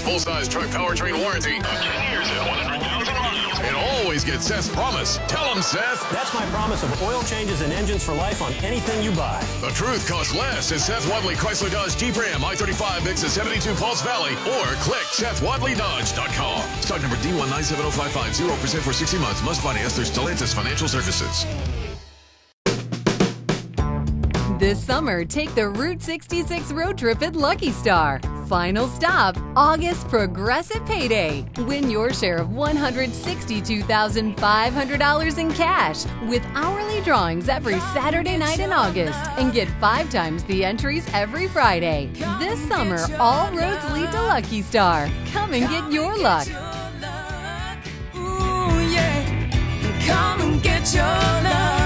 full-size truck powertrain warranty. 10 years and 100,000 miles. And always get Seth's promise. Tell him, Seth. That's my promise of oil changes and engines for life on anything you buy. The truth costs less at Seth Wadley Chrysler Dodge Jeep Ram I-35 exit 72 Pulse Valley, or click SethWadleyDodge.com. Stock number D1970550, 0% for 60 months. Must finance through Stellantis Financial Services. This summer, take the Route 66 road trip at Lucky Star. Final stop, August Progressive Payday. Win your share of $162,500 in cash with hourly drawings every Saturday night in August, and get 5 times the entries every Friday. This summer, all roads lead to Lucky Star. Come and get your luck. Ooh, yeah. Come and get your luck.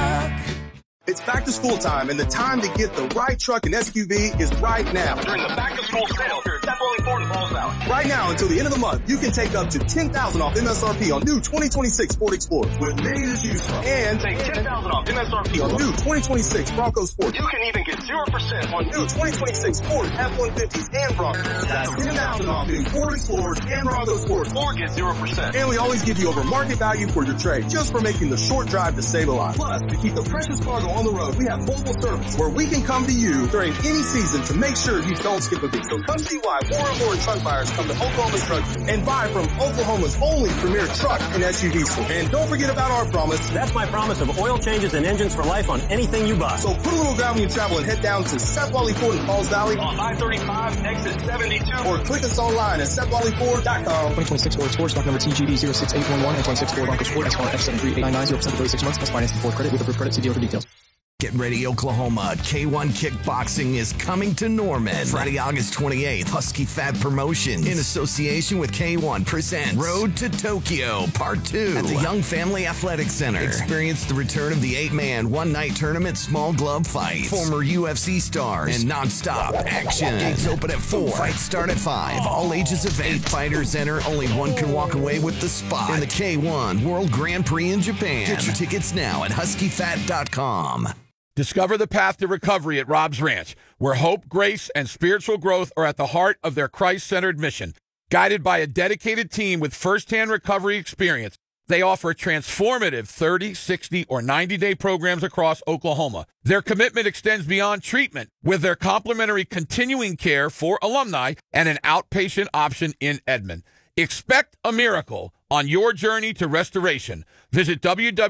It's back to school time, and the time to get the right truck and SUV is right now. During the back-to-school sale here at Seth Wadley Ford in Falls Valley. Right now, until the end of the month, you can take up to $10,000 off MSRP on new 2026 Ford Explorers with many to choose from. And take $10,000 off MSRP on new 2026 Bronco Sport. You can even get 0% on new 2026 Ford F-150s and Broncos. That's $10,000 off new Ford Explorers and Bronco Sports. Or get 0%. And we always give you over market value for your trade, just for making the short drive to save a lot. Plus, to keep the precious cargo on the road, we have mobile service where we can come to you during any season to make sure you don't skip a beat. So come see why more and more truck buyers come to Oklahoma's Truck and buy from Oklahoma's only premier truck and SUV store. And don't forget about our promise. That's my promise of oil changes and engines for life on anything you buy. So put a little down when you travel and head down to Seth Wadley Ford in Falls Valley on I-35 exit 72, or click us online at SethWadleyFord.com. 2026 Ford Explorer, stock number TGB 06811 and 26 Ford Bronco Sport SR F73899, 0% for 36 months, plus financing for credit with approved credit. See dealer for details. Get ready, Oklahoma. K1 Kickboxing is coming to Norman. Friday, August 28th, Husky Fat Promotions, in association with K1, presents Road to Tokyo, Part 2, at the Young Family Athletic Center. Experience the return of the 8-man, one-night tournament small glove fights, former UFC stars, and non-stop action. Gates open at 4. Fights start at 5. All ages of 8 fighters enter. Only one can walk away with the spot in the K1 World Grand Prix in Japan. Get your tickets now at huskyfat.com. Discover the path to recovery at Rob's Ranch, where hope, grace, and spiritual growth are at the heart of their Christ-centered mission. Guided by a dedicated team with firsthand recovery experience, they offer transformative 30, 60, or 90-day programs across Oklahoma. Their commitment extends beyond treatment with their complimentary continuing care for alumni and an outpatient option in Edmond. Expect a miracle on your journey to restoration. Visit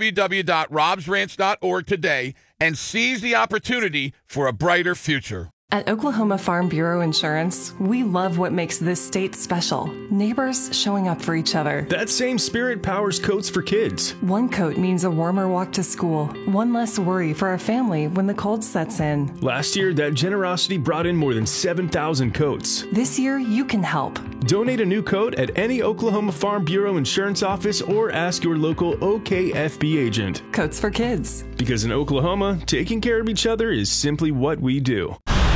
www.robsranch.org today and seize the opportunity for a brighter future. At Oklahoma Farm Bureau Insurance, we love what makes this state special. Neighbors showing up for each other. That same spirit powers Coats for Kids. One coat means a warmer walk to school, one less worry for our family when the cold sets in. Last year, that generosity brought in more than 7,000 coats. This year, you can help. Donate a new coat at any Oklahoma Farm Bureau Insurance office or ask your local OKFB agent. Coats for Kids. Because in Oklahoma, taking care of each other is simply what we do.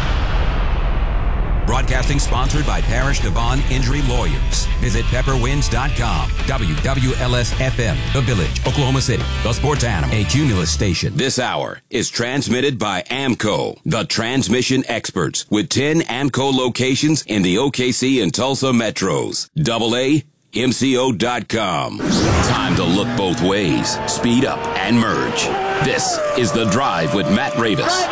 Broadcasting sponsored by Parish Devon Injury Lawyers. Visit pepperwinds.com. WWLS-FM, The Village, Oklahoma City, the Sports Animal, a Cumulus station. This hour is transmitted by AMCO, the transmission experts, with 10 AMCO locations in the OKC and Tulsa metros. AAMCO.com. Time to look both ways, speed up, and merge. This is The Drive with Matt Ravis.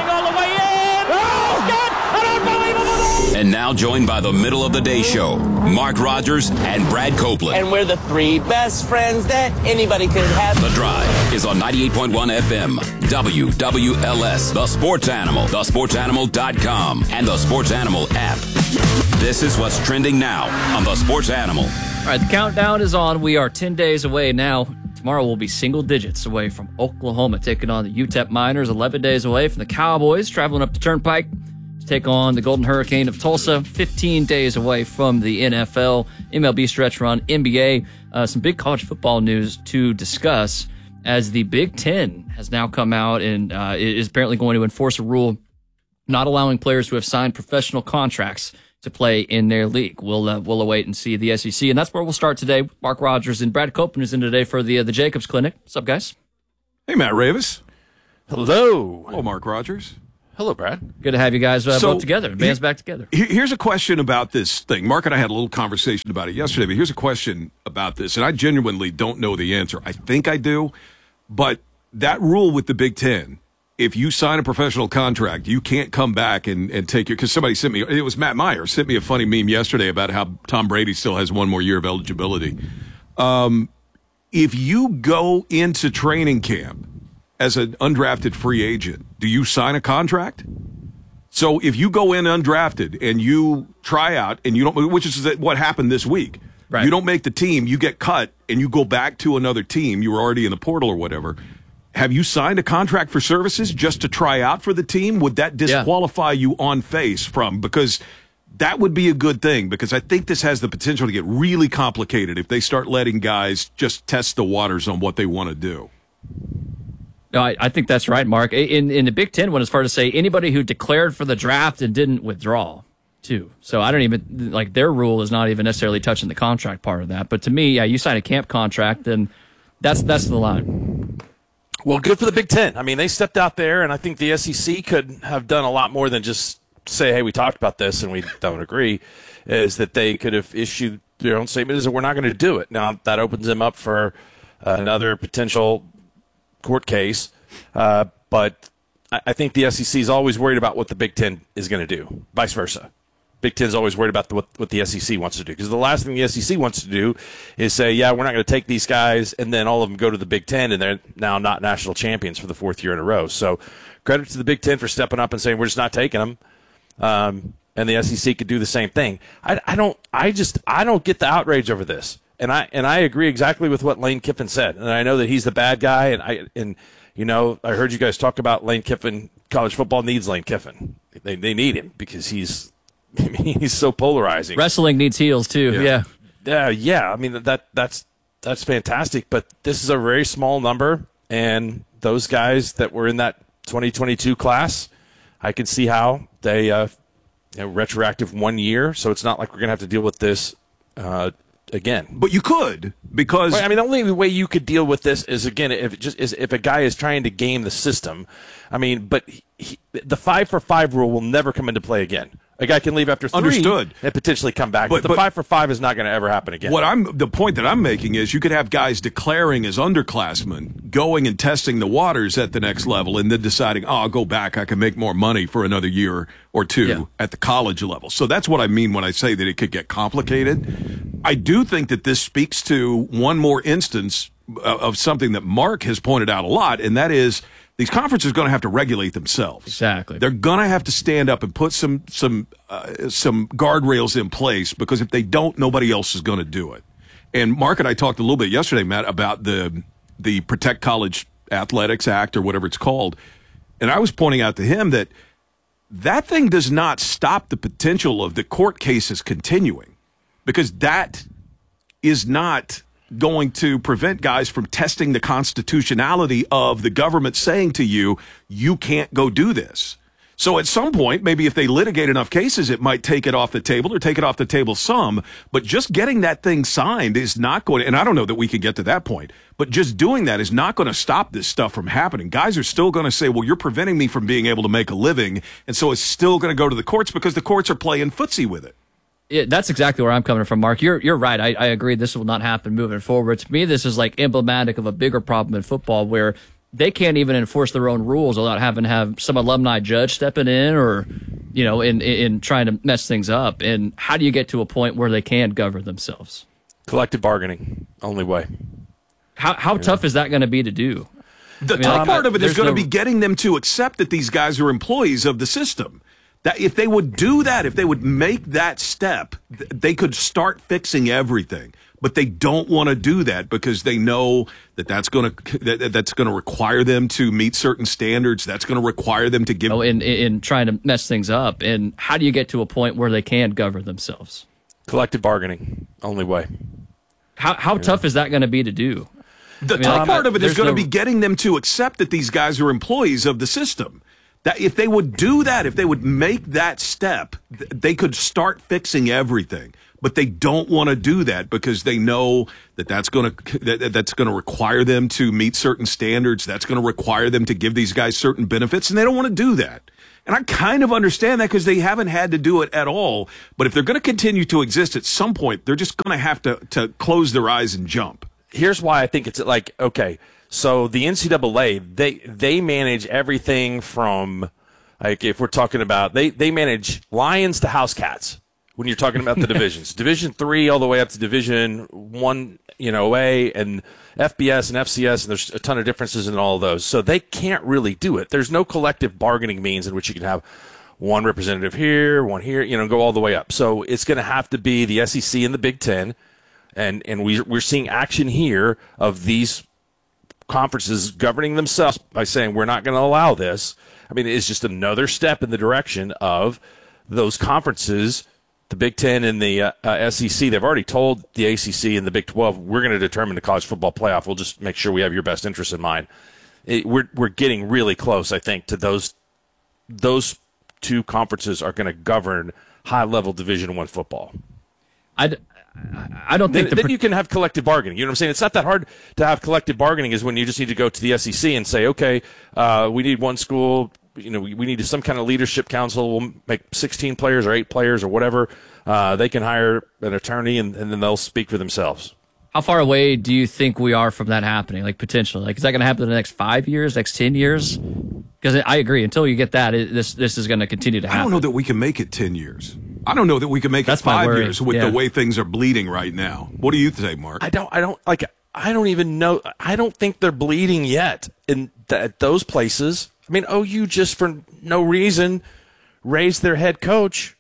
And now joined by the middle of the day show, Mark Rogers and Brad Copeland. And we're the 3 best friends that anybody could have. The Drive is on 98.1 FM, WWLS, The Sports Animal, thesportsanimal.com, and the Sports Animal app. This is what's trending now on The Sports Animal. All right, the countdown is on. We are 10 days away now. Tomorrow we'll be single digits away from Oklahoma, taking on the UTEP Miners, 11 days away from the Cowboys, traveling up the Turnpike to take on the Golden Hurricane of Tulsa, 15 days away from the NFL, MLB stretch run, NBA. Some big college football news to discuss as the Big Ten has now come out and is apparently going to enforce a rule not allowing players who have signed professional contracts to play in their league. We'll await and see the SEC, and that's where we'll start today. Mark Rogers and Brad Copeland is in today for the Jacobs Clinic. What's up, guys? Hey, Matt Ravis. Hello. Hello, Mark Rogers. Hello, Brad. Good to have you guys both together. Band's back together. Here's a question about this thing. Mark and I had a little conversation about it yesterday, but here's a question about this, and I genuinely don't know the answer. I think I do, but that rule with the Big Ten, if you sign a professional contract, you can't come back and take your – because somebody sent me – it was Matt Meyer sent me a funny meme yesterday about how Tom Brady still has one more year of eligibility. If you go into training camp as an undrafted free agent, do you sign a contract? So if you go in undrafted and you try out and you don't – which is what happened this week. Right. You don't make the team, you get cut, and you go back to another team. You were already in the portal or whatever. Have you signed a contract for services just to try out for the team? Would that disqualify you on face from – because that would be a good thing, because I think this has the potential to get really complicated if they start letting guys just test the waters on what they want to do. No, I think that's right, Mark. In the Big Ten, when it's fair to say anybody who declared for the draft and didn't withdraw, too. So I don't even, like, their rule is not even necessarily touching the contract part of that. But to me, yeah, you sign a camp contract, then that's the line. Well, good for the Big Ten. I mean, they stepped out there, and I think the SEC could have done a lot more than just say, hey, we talked about this and we don't agree, is that they could have issued their own statement is that we're not going to do it. Now, that opens them up for another potential court case, but I think the SEC is always worried about what the Big Ten is going to do, vice versa. Big Ten is always worried about what the SEC wants to do, because the last thing the SEC wants to do is say, yeah, we're not going to take these guys, and then all of them go to the Big Ten, and they're now not national champions for the fourth year in a row. So credit to the Big Ten for stepping up and saying we're just not taking them, and the SEC could do the same thing. I don't get the outrage over this. And I agree exactly with what Lane Kiffin said, and I know that he's the bad guy. And I heard you guys talk about Lane Kiffin. College football needs Lane Kiffin. They need him because he's so polarizing. Wrestling needs heels too. Yeah. I mean that's fantastic. But this is a very small number, and those guys that were in that 2022 class, I can see how they retroactive 1 year. So it's not like we're gonna have to deal with this. Again, but you could, because I mean, the only way you could deal with this is, again, if a guy is trying to game the system. I mean, but the 5-for-5 rule will never come into play again. A guy can leave after 3 Understood. and potentially come back, but the 5-for-5 is not going to ever happen again. The point that I'm making is you could have guys declaring as underclassmen, going and testing the waters at the next level, and then deciding, I'll go back, I can make more money for another year or two at the college level. So that's what I mean when I say that it could get complicated. I do think that this speaks to one more instance of something that Mark has pointed out a lot, and that is these conferences are going to have to regulate themselves. Exactly. They're going to have to stand up and put some guardrails in place, because if they don't, nobody else is going to do it. And Mark and I talked a little bit yesterday, Matt, about the Protect College Athletics Act, or whatever it's called. And I was pointing out to him that thing does not stop the potential of the court cases continuing, because that is not going to prevent guys from testing the constitutionality of the government saying to you, you can't go do this. So at some point, maybe if they litigate enough cases, it might take it off the table, or take it off the table some, but just getting that thing signed is not going to, and I don't know that we could get to that point, but just doing that is not going to stop this stuff from happening. Guys are still going to say, well, you're preventing me from being able to make a living, and so it's still going to go to the courts because the courts are playing footsie with it. Yeah, that's exactly where I'm coming from, Mark. You're right. I agree this will not happen moving forward. To me, this is like emblematic of a bigger problem in football, where they can't even enforce their own rules without having to have some alumni judge stepping in, or, in trying to mess things up. And how do you get to a point where they can govern themselves? Collective bargaining, only way. How tough is that going to be to do? The tough part of it is going to be getting them to accept that these guys are employees of the system. That if they would do that, if they would make that step, they could start fixing everything. But they don't want to do that because they know that's going to require them to meet certain standards. That's going to require them to give. In trying to mess things up. And how do you get to a point where they can govern themselves? Collective bargaining, only way. How tough is that going to be to do? The tough part of it is going to be getting them to accept that these guys are employees of the system. That if they would do that, if they would make that step, they could start fixing everything. But they don't want to do that because they know that's going to require them to meet certain standards. That's going to require them to give these guys certain benefits, and they don't want to do that. And I kind of understand that because they haven't had to do it at all. But if they're going to continue to exist at some point, they're just going to have to close their eyes and jump. Here's why I think it's like, okay, so the NCAA, they manage everything from, like, if we're talking about, they manage Lions to House Cats when you're talking about the divisions. Division III all the way up to Division I, A, and FBS and FCS, and there's a ton of differences in all of those. So they can't really do it. There's no collective bargaining means in which you can have one representative here, one here, go all the way up. So it's going to have to be the SEC and the Big Ten, and we're seeing action here of these conferences governing themselves by saying we're not going to allow this. I mean, it's just another step in the direction of those conferences, the Big Ten and the SEC. They've already told the ACC and the Big 12, we're going to determine the college football playoff. We'll just make sure we have your best interests in mind. We're getting really close, I think, to those two conferences are going to govern high-level Division I football. I don't think then you can have collective bargaining. You know what I'm saying? It's not that hard to have collective bargaining is when you just need to go to the SEC and say, okay, we need one school, we need some kind of leadership council. We'll make 16 players or 8 players or whatever. They can hire an attorney and then they'll speak for themselves. How far away do you think we are from that happening? Like potentially, is that going to happen in the next 5 years, next 10 years? Because I agree, until you get that, this is going to continue to happen. I don't know that we can make it 10 years. I don't know that we can make it 5 years with the way things are bleeding right now. What do you say, Mark? I don't even know. I don't think they're bleeding yet at those places. I mean, OU just for no reason raised their head coach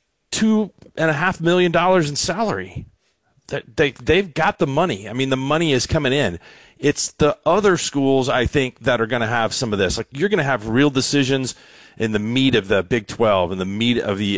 $2.5 million in salary. They've got the money. I mean, the money is coming in. It's the other schools, I think, that are going to have some of this. Like, you're going to have real decisions in the meat of the Big 12 and the meat of the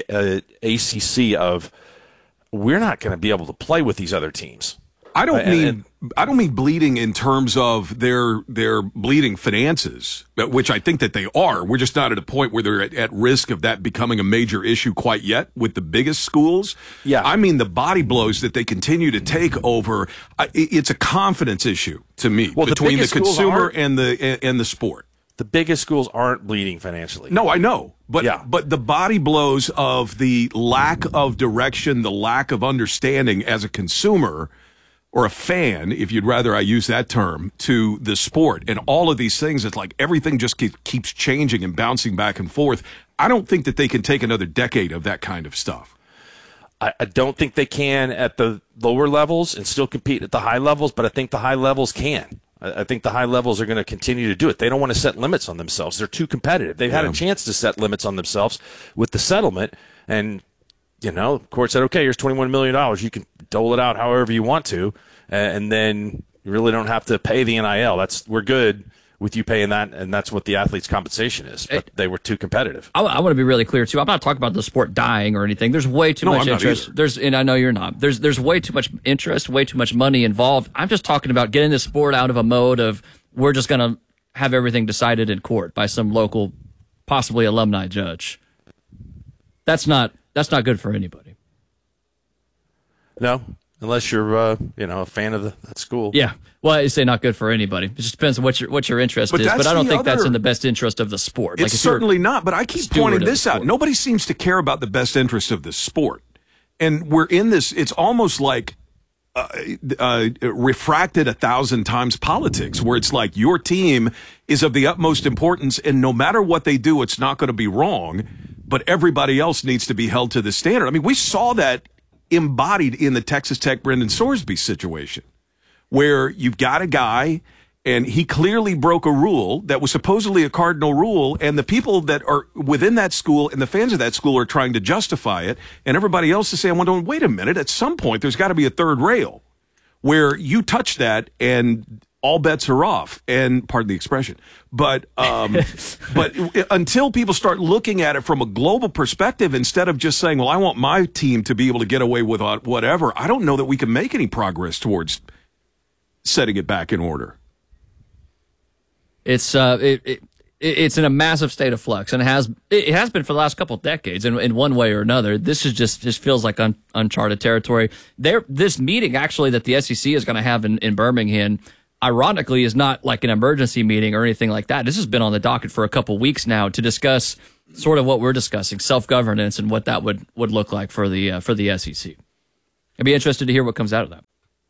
ACC of we're not going to be able to play with these other teams. I don't mean bleeding in terms of their bleeding finances, which I think that they are. We're just not at a point where they're at risk of that becoming a major issue quite yet with the biggest schools. Yeah. I mean the body blows that they continue to take over. It's a confidence issue to me between the consumer and the sport. The biggest schools aren't bleeding financially. No, I know. But the body blows of the lack of direction, the lack of understanding as a consumer or a fan, if you'd rather I use that term, to the sport and all of these things, it's like everything just keeps changing and bouncing back and forth. I don't think that they can take another decade of that kind of stuff. I don't think they can at the lower levels and still compete at the high levels, but I think the high levels can. I think the high levels are going to continue to do it. They don't want to set limits on themselves. They're too competitive. They've had a chance to set limits on themselves with the settlement, and the court said, okay, here's $21 million. You can dole it out however you want to, and then you really don't have to pay the NIL. We're good with you paying that, and that's what the athlete's compensation is. But they were too competitive. I want to be really clear, too. I'm not talking about the sport dying or anything. There's way too much interest. And I know you're not. There's way too much interest, way too much money involved. I'm just talking about getting the sport out of a mode of we're just going to have everything decided in court by some local, possibly alumni judge. That's not good for anybody. No, unless you're a fan of that school. Yeah. Well, I say not good for anybody. It just depends on what your interest is. But I don't think that's in the best interest of the sport. It's certainly not. But I keep pointing this out. Nobody seems to care about the best interest of the sport, and we're in this. It's almost like refracted 1,000 times politics, where it's like your team is of the utmost importance, and no matter what they do, it's not going to be wrong. But everybody else needs to be held to the standard. I mean, we saw that embodied in the Texas Tech Brendan Sorsby situation, where you've got a guy and he clearly broke a rule that was supposedly a cardinal rule, and the people that are within that school and the fans of that school are trying to justify it, and everybody else is saying, well, wait a minute, at some point there's got to be a third rail where you touch that and all bets are off, and pardon the expression. But until people start looking at it from a global perspective, instead of just saying, well, I want my team to be able to get away with whatever, I don't know that we can make any progress towards setting it back in order. It's in a massive state of flux, and it has been for the last couple of decades in one way or another. This is just feels like uncharted territory. This meeting actually that the SEC is going to have in Birmingham, ironically, is not like an emergency meeting or anything like that. This has been on the docket for a couple weeks now to discuss sort of what we're discussing, self-governance, and what that would look like for the SEC. I'd be interested to hear what comes out of that.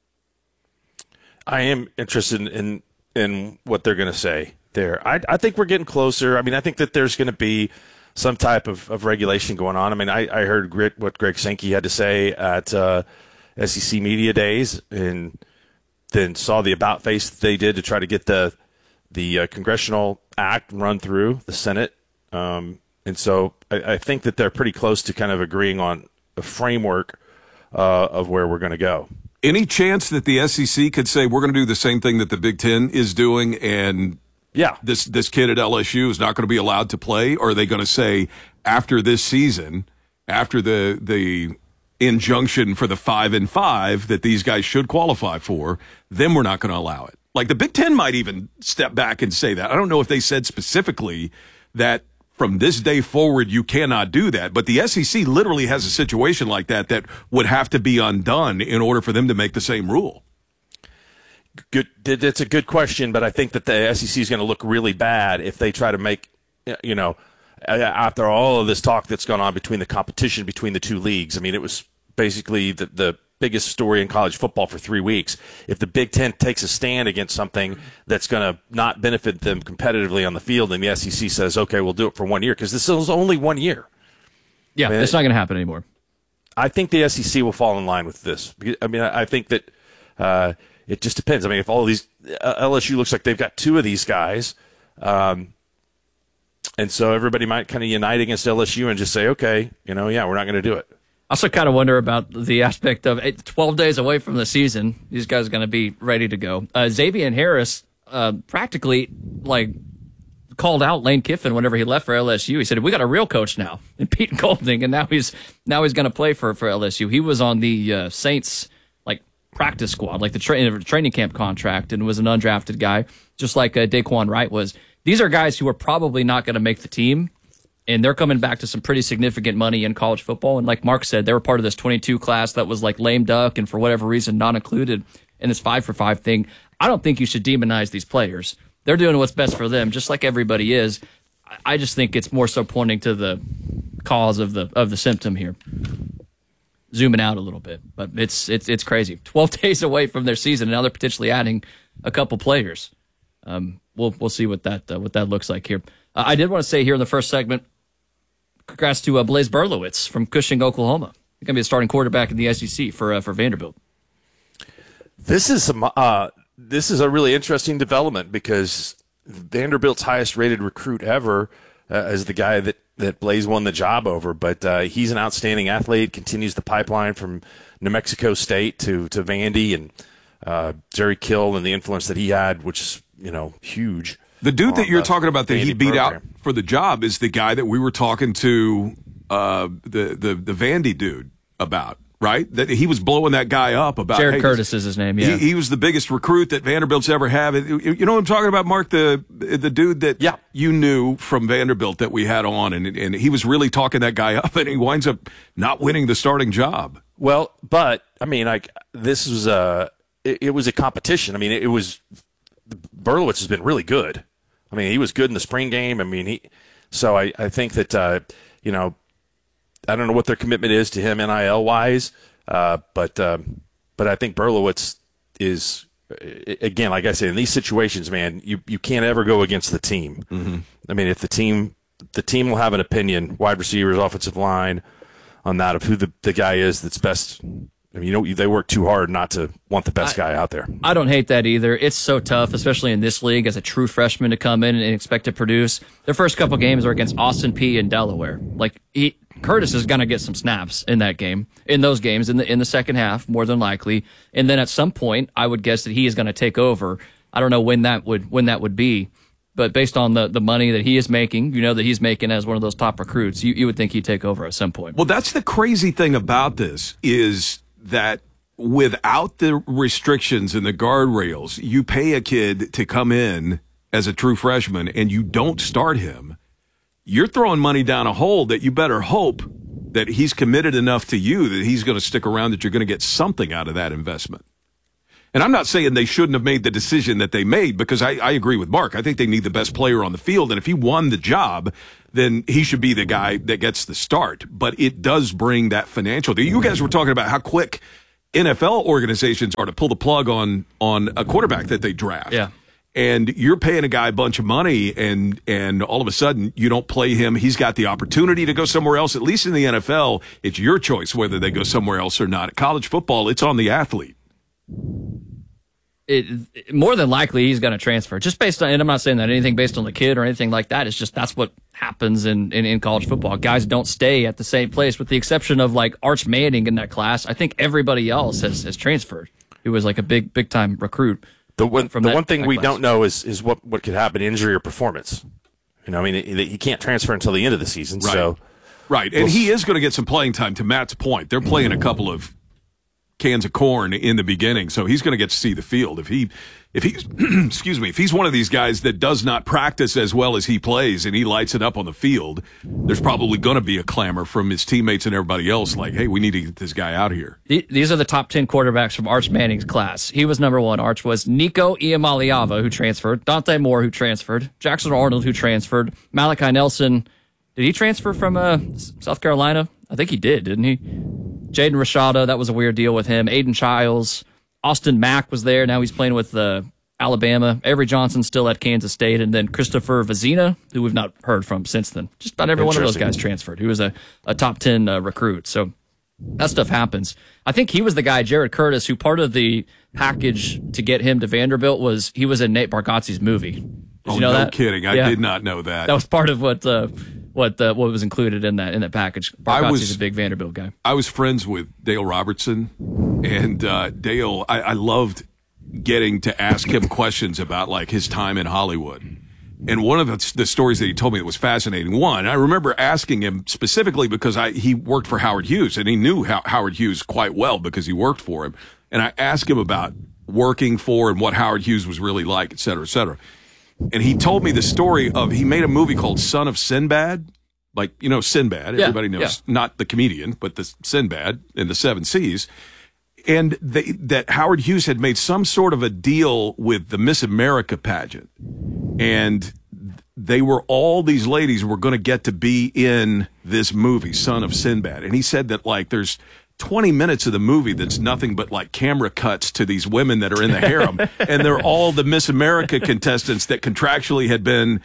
I am interested in what they're going to say there. I think we're getting closer. I mean, I think that there's going to be some type of regulation going on. I mean, I heard what Greg Sankey had to say at SEC Media Days, and then saw the about face that they did to try to get the congressional act run through the Senate. And so I think that they're pretty close to kind of agreeing on a framework of where we're going to go. Any chance that the SEC could say we're going to do the same thing that the Big Ten is doing, and this kid at LSU is not going to be allowed to play? Or are they going to say after this season, after the injunction for the 5-5 that these guys should qualify for, then we're not going to allow it? Like the Big Ten might even step back and say that. I don't know if they said specifically that from this day forward you cannot do that, but the SEC literally has a situation like that would have to be undone in order for them to make the same rule. Good. It's a good question, but I think that the SEC is going to look really bad if they try to make, after all of this talk that's gone on between the competition between the two leagues. I mean, it was basically the biggest story in college football for 3 weeks. If the Big Ten takes a stand against something that's going to not benefit them competitively on the field, and the SEC says, okay, we'll do it for 1 year, because this is only 1 year. Yeah, it's not going to happen anymore. I think the SEC will fall in line with this. I mean, I think that it just depends. I mean, if all of these LSU looks like they've got 2 of these guys, and so everybody might kind of unite against LSU and just say, okay, we're not going to do it. I also kind of wonder about the aspect of 12 days away from the season. These guys are going to be ready to go. Xavier Harris practically called out Lane Kiffin whenever he left for LSU. He said, "We got a real coach now," and Pete Golding, and now he's going to play for LSU. He was on the Saints practice squad, like the training camp contract, and was an undrafted guy, just like Daquan Wright was. These are guys who are probably not going to make the team. And they're coming back to some pretty significant money in college football. And like Mark said, they were part of this 22 class that was like lame duck and for whatever reason not included in this 5-for-5 thing. I don't think you should demonize these players. They're doing what's best for them, just like everybody is. I just think it's more so pointing to the cause of the symptom here. Zooming out a little bit, but it's crazy. 12 days away from their season, and now they're potentially adding a couple players. We'll see what that looks like here. I did want to say here in the first segment, congrats to Blaise Berlowitz from Cushing, Oklahoma. He's going to be a starting quarterback in the SEC for Vanderbilt. This is a really interesting development, because Vanderbilt's highest rated recruit ever is the guy that Blaise won the job over. But he's an outstanding athlete, continues the pipeline from New Mexico State to Vandy, and Jerry Kill and the influence that he had, which is huge. The dude that you're talking about that he beat out for the job is the guy that we were talking to the Vandy dude about, right? That he was blowing that guy up about. Jared Curtis is his name, yeah. He was the biggest recruit that Vanderbilt's ever had. You know what I'm talking about, Mark? The dude that you knew from Vanderbilt that we had on, and he was really talking that guy up, and he winds up not winning the starting job. Well, but, I mean, this was it was a competition. I mean, it was – Berlowitz has been really good. I mean, he was good in the spring game. I mean, so I think that, I don't know what their commitment is to him NIL-wise, but I think Berlowitz is, again, like I said, in these situations, man, you can't ever go against the team. Mm-hmm. I mean, if the team will have an opinion, wide receivers, offensive line, on that of who the guy is that's best. I mean, they work too hard not to want the best guy out there. I don't hate that either. It's so tough, especially in this league, as a true freshman to come in and expect to produce. Their first couple games are against Austin Peay and Delaware. Curtis is going to get some snaps in those games in the second half, more than likely. And then at some point, I would guess that he is going to take over. I don't know when that would be, but based on the money that he is making, that he's making as one of those top recruits, you would think he'd take over at some point. Well, that's the crazy thing about this is that without the restrictions and the guardrails, you pay a kid to come in as a true freshman and you don't start him, you're throwing money down a hole that you better hope that he's committed enough to you that he's going to stick around, that you're going to get something out of that investment. And I'm not saying they shouldn't have made the decision that they made, because I agree with Mark. I think they need the best player on the field. And if he won the job, then he should be the guy that gets the start. But it does bring that financial deal. You guys were talking about how quick NFL organizations are to pull the plug on a quarterback that they draft. Yeah. And you're paying a guy a bunch of money, and all of a sudden you don't play him. He's got the opportunity to go somewhere else. At least in the NFL, it's your choice whether they go somewhere else or not. At college football, it's on the athlete. More than likely he's going to transfer, just based on, and I'm not saying that anything based on the kid or anything like that. It's just that's what happens in college football. Guys don't stay at the same place, with the exception of like Arch Manning in that class. I think everybody else has transferred. He was like a big time recruit. The one thing we don't know is what could happen, injury or performance. You know, I mean, he can't transfer until the end of the season. Right. So, right, and he is going to get some playing time. To Matt's point, they're playing a couple of cans of corn in the beginning, so he's going to get to see the field. If he's excuse me, if he's one of these guys that does not practice as well as he plays and he lights it up on the field, there's probably going to be a clamor from his teammates and everybody else like, hey, we need to get this guy out here. These are the top 10 quarterbacks from Arch Manning's class. He was number 1. Arch was Nico Iamaleava, who transferred, Dante Moore, who transferred, Jackson Arnold, who transferred, Malachi Nelson. Did he transfer from South Carolina? I think he did, didn't he? Jaden Rashada, that was a weird deal with him. Aiden Childs. Austin Mack was there. Now he's playing with Alabama. Avery Johnson still at Kansas State. And then Christopher Vazina, who we've not heard from since then. Just about every one of those guys transferred. He was a top 10 recruit. So that stuff happens. I think he was the guy, Jared Curtis, who part of the package to get him to Vanderbilt was he was in Nate Bargatze's movie. Did you know that? No kidding. I did not know that. That was part of what was included in that package. Bargatze's a big Vanderbilt guy. I was friends with Dale Robertson, and Dale, I loved getting to ask him questions about like his time in Hollywood. And one of the stories that he told me that was fascinating. One, I remember asking him specifically because he worked for Howard Hughes, and he knew Howard Hughes quite well because he worked for him. And I asked him about working for and what Howard Hughes was really like, et cetera, et cetera. And he told me the story of he made a movie called Son of Sinbad. Like, you know, Sinbad. Everybody knows. Yeah. Not the comedian, but the Sinbad in the Seven Seas. And that Howard Hughes had made some sort of a deal with the Miss America pageant. And these ladies were going to get to be in this movie, Son of Sinbad. And he said that, like, there's 20 minutes of the movie that's nothing but like camera cuts to these women that are in the harem, and they're all the Miss America contestants that contractually had been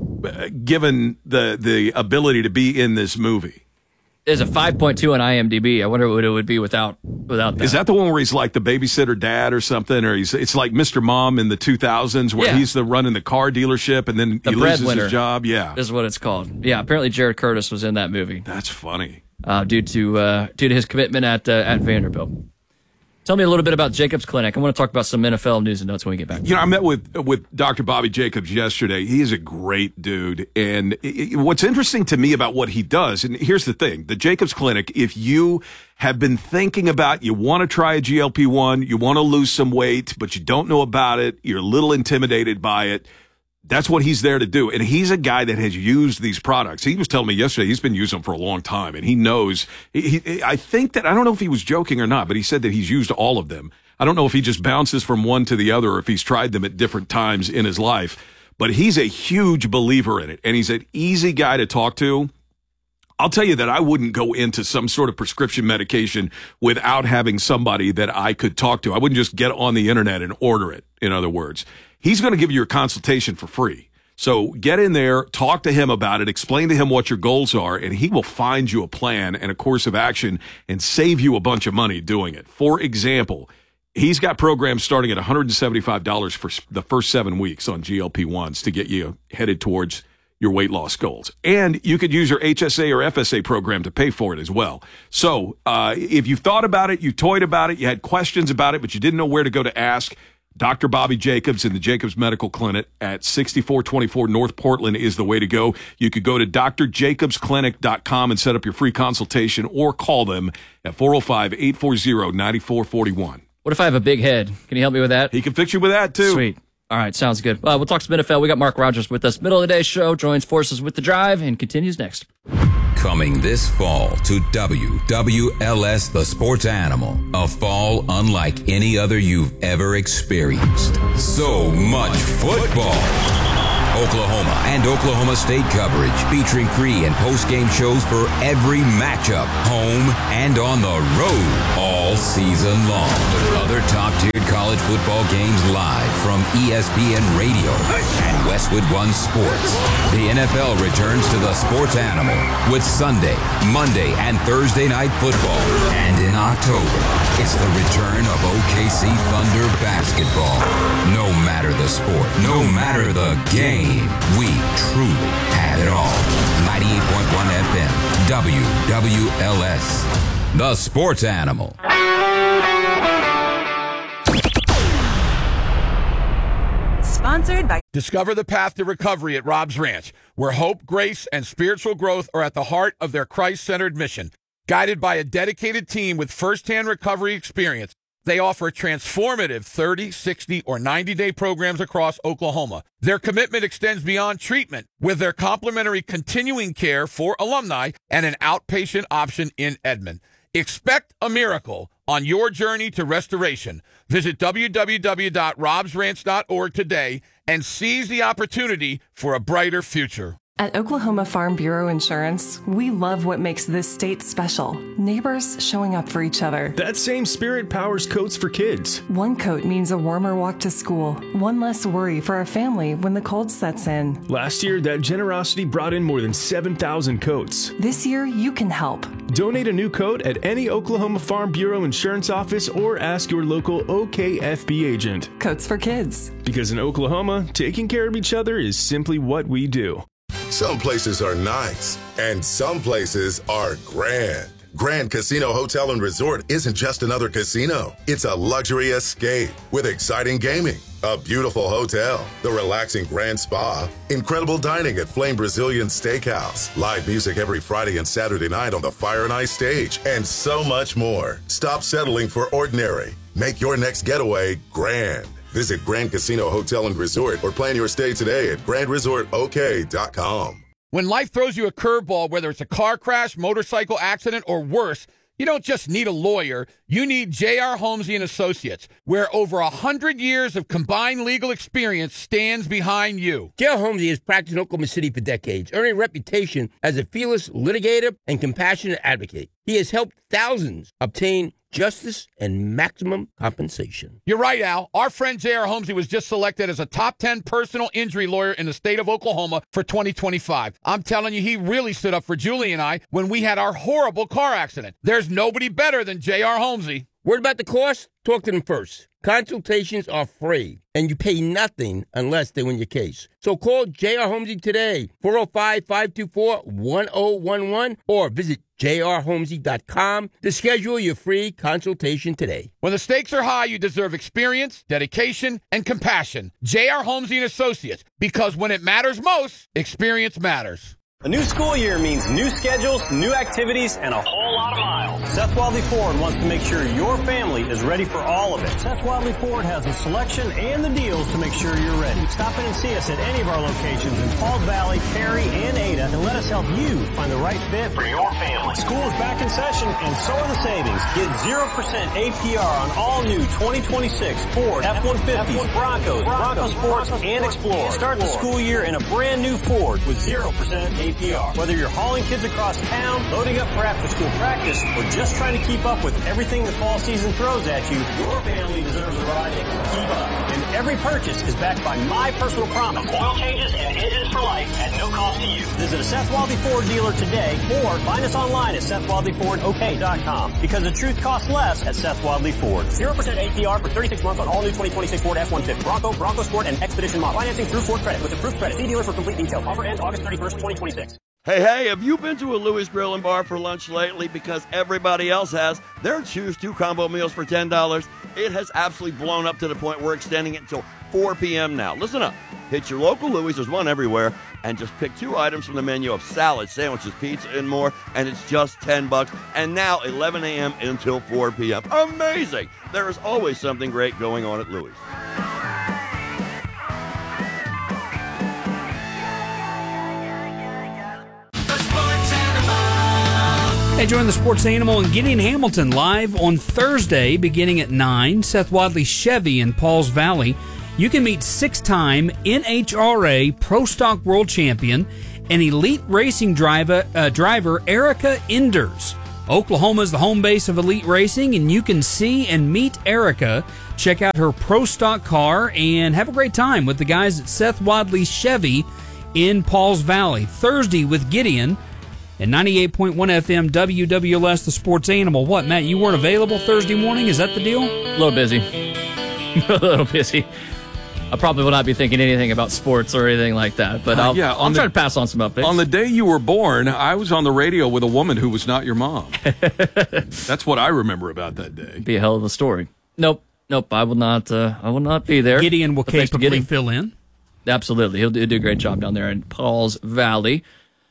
given the ability to be in this movie. There's a 5.2 on IMDb. I wonder what it would be without that. Is that the one where he's like the babysitter dad or something, or it's like Mr. Mom in the 2000s where he's running the car dealership and then he loses his job? Yeah, is what it's called. Yeah, apparently Jared Curtis was in that movie. That's funny. Due to his commitment at Vanderbilt. Tell me a little bit about Jacobs Clinic. I want to talk about some NFL news and notes when we get back. You know, I met with Dr. Bobby Jacobs yesterday. He is a great dude. And what's interesting to me about what he does, and here's the thing, the Jacobs Clinic, if you have been thinking about, you want to try a GLP-1, you want to lose some weight, but you don't know about it, you're a little intimidated by it, that's what he's there to do. And he's a guy that has used these products. He was telling me yesterday he's been using them for a long time, and he knows. I think that, I don't know if he was joking or not, but he said that he's used all of them. I don't know if he just bounces from one to the other or if he's tried them at different times in his life, but he's a huge believer in it, and he's an easy guy to talk to. I'll tell you that I wouldn't go into some sort of prescription medication without having somebody that I could talk to. I wouldn't just get on the internet and order it, in other words. He's going to give you a consultation for free. So get in there, talk to him about it, explain to him what your goals are, and he will find you a plan and a course of action and save you a bunch of money doing it. For example, he's got programs starting at $175 for the first 7 weeks on GLP-1s to get you headed towards your weight loss goals. And you could use your HSA or FSA program to pay for it as well. So if you thought about it, you toyed about it, you had questions about it, but you didn't know where to go to ask, Dr. Bobby Jacobs in the Jacobs Medical Clinic at 6424 North Portland is the way to go. You could go to drjacobsclinic.com and set up your free consultation, or call them at 405-840-9441. What if I have a big head? Can you help me with that? He can fix you with that, too. Sweet. All right, sounds good. We'll talk some NFL. We got Mark Rogers with us. Middle of the day show, joins forces with The Drive, and continues next. Coming this fall to WWLS The Sports Animal, a fall unlike any other you've ever experienced. So much football. Oklahoma and Oklahoma State coverage featuring pre- and post-game shows for every matchup, home and on the road, all season long. Other top-tiered college football games live from ESPN Radio and Westwood One Sports. The NFL returns to the Sports Animal with Sunday, Monday, and Thursday night football. And in October, it's the return of OKC Thunder basketball. No matter the sport, no matter the game, we truly have it all. 98.1 FM, WWLS, The Sports Animal. Sponsored by... Discover the path to recovery at Rob's Ranch, where hope, grace, and spiritual growth are at the heart of their Christ-centered mission. Guided by a dedicated team with firsthand recovery experience, they offer transformative 30, 60, or 90-day programs across Oklahoma. Their commitment extends beyond treatment with their complimentary continuing care for alumni and an outpatient option in Edmond. Expect a miracle on your journey to restoration. Visit www.robsranch.org today and seize the opportunity for a brighter future. At Oklahoma Farm Bureau Insurance, we love what makes this state special. Neighbors showing up for each other. That same spirit powers coats for kids. One coat means a warmer walk to school, one less worry for our family when the cold sets in. Last year, that generosity brought in more than 7,000 coats. This year, you can help. Donate a new coat at any Oklahoma Farm Bureau Insurance office or ask your local OKFB agent. Coats for kids. Because in Oklahoma, taking care of each other is simply what we do. Some places are nice, and some places are grand. Grand Casino Hotel and Resort isn't just another casino. It's a luxury escape with exciting gaming, a beautiful hotel, the relaxing Grand Spa, incredible dining at Flame Brazilian Steakhouse, live music every Friday and Saturday night on the Fire and Ice stage, and so much more. Stop settling for ordinary. Make your next getaway grand. Visit Grand Casino Hotel and Resort or plan your stay today at grandresortok.com. When life throws you a curveball, whether it's a car crash, motorcycle accident, or worse, you don't just need a lawyer. You need J.R. Holmesy & Associates, where over 100 years of combined legal experience stands behind you. J.R. Holmesy has practiced in Oklahoma City for decades, earning a reputation as a fearless litigator and compassionate advocate. He has helped thousands obtain justice and maximum compensation. You're right, Al. Our friend J.R. Holmesy was just selected as a top 10 personal injury lawyer in the state of Oklahoma for 2025. I'm telling you, he really stood up for Julie and I when we had our horrible car accident. There's nobody better than J.R. Holmesy. Worried about the cost? Talk to them first. Consultations are free, and you pay nothing unless they win your case. So call J.R. Holmesy today, 405-524-1011, or visit jrholmesy.com to schedule your free consultation today. When the stakes are high, you deserve experience, dedication, and compassion. J.R. Holmesy & Associates, because when it matters most, experience matters. A new school year means new schedules, new activities, and a whole lot of miles. Seth Wadley Ford wants to make sure your family is ready for all of it. Seth Wadley Ford has the selection and the deals to make sure you're ready. Stop in and see us at any of our locations in Falls Valley, Cary, and Ada, and let us help you find the right fit for your family. School is back in session, and so are the savings. Get 0% APR on all new 2026 Ford F-150s, Broncos, Bronco Sports, and Explorer. Start the school year in a brand new Ford with 0% APR. Whether you're hauling kids across town, loading up for after-school practice, or just trying to keep up with everything the fall season throws at you, your family deserves a ride that can keep up. And every purchase is backed by my personal promise. Oil changes and engines for life at no cost to you. Visit a Seth Wadley Ford dealer today, or find us online at SethWadleyFordOK.com. Because the truth costs less at Seth Wadley Ford. 0% APR for 36 months on all new 2026 Ford F-150, Bronco, Bronco Sport, and Expedition model. Financing through Ford Credit with approved credit. See dealer for complete details. Offer ends August 31st, 2026. Hey, have you been to a Louis Grill and Bar for lunch lately? Because everybody else has. Their Choose 2 combo meals for $10. It has absolutely blown up to the point we're extending it until 4 p.m. now. Listen up. Hit your local Louis, there's one everywhere, and just pick 2 items from the menu of salad, sandwiches, pizza, and more, and it's just $10. And now 11 a.m. until 4 p.m. Amazing! There is always something great going on at Louis. The Sports Animal. Hey, join the Sports Animal and Gideon Hamilton live on Thursday beginning at 9. Seth Wadley Chevy in Pauls Valley. You can meet 6-time NHRA Pro Stock World Champion and elite racing driver Erica Enders. Oklahoma is the home base of elite racing, and you can see and meet Erica. Check out her Pro Stock car and have a great time with the guys at Seth Wadley Chevy in Pauls Valley. Thursday with Gideon at 98.1 FM WWLS, the Sports Animal. What, Matt, you weren't available Thursday morning? Is that the deal? A little busy. A little busy. I probably will not be thinking anything about sports or anything like that, but I'll try to pass on some updates. On the day you were born, I was on the radio with a woman who was not your mom. That's what I remember about that day. Be a hell of a story. Nope. I will not. I will not be there. Gideon will capably fill in. Absolutely, he'll do a great job down there in Pauls Valley.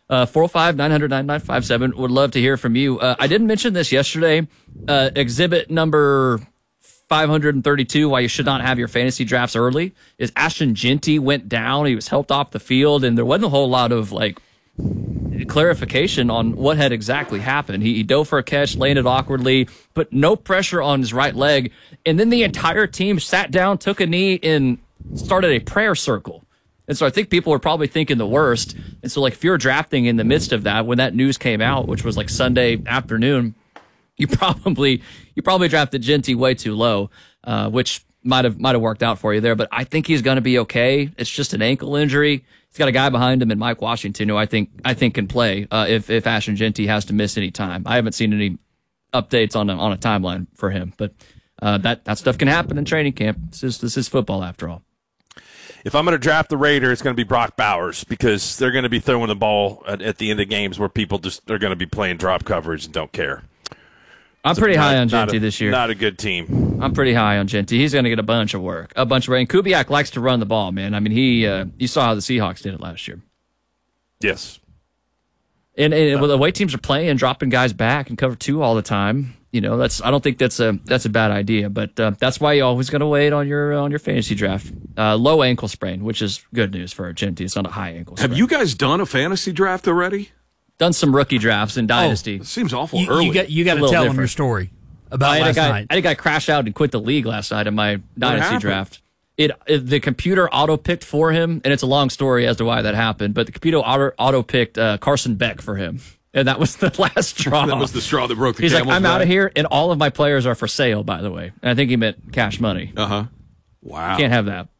405-900-9957. Would love to hear from you. I didn't mention this yesterday. Exhibit number 532, why you should not have your fantasy drafts early, is Ashton Jeanty went down. He was helped off the field, and there wasn't a whole lot of clarification on what had exactly happened. He dove for a catch, landed awkwardly, but no pressure on his right leg. And then the entire team sat down, took a knee, and started a prayer circle. And so I think people were probably thinking the worst. And so, if you're drafting in the midst of that, when that news came out, which was Sunday afternoon, you probably drafted Jeanty way too low, which might have worked out for you there. But I think he's going to be okay. It's just an ankle injury. He's got a guy behind him in Mike Washington who I think can play if Ashton Jeanty has to miss any time. I haven't seen any updates on a timeline for him, but that stuff can happen in training camp. This is football after all. If I'm going to draft the Raider, it's going to be Brock Bowers because they're going to be throwing the ball at the end of games where people they're going to be playing drop coverage and don't care. I'm pretty high on Jeanty this year. Not a good team. I'm pretty high on Jeanty. He's going to get a bunch of work. And Kubiak likes to run the ball, man. I mean, you saw how the Seahawks did it last year. Yes. And the way teams are playing, dropping guys back and cover 2 all the time, I don't think that's a bad idea. But that's why you always got to wait on your fantasy draft. Low ankle sprain, which is good news for Jeanty. It's not a high ankle sprain. Have you guys done a fantasy draft already? Done some rookie drafts in Dynasty. It seems awful early. You got to tell them your story about last night. I had a guy crash out and quit the league last night in my Dynasty draft. The computer auto-picked for him, and it's a long story as to why that happened, but the computer auto-picked Carson Beck for him, and that was the last straw. That was the straw that broke the camel's back. He's like, I'm out of here, and all of my players are for sale, by the way. And I think he meant cash money. Uh-huh. Wow. Can't have that.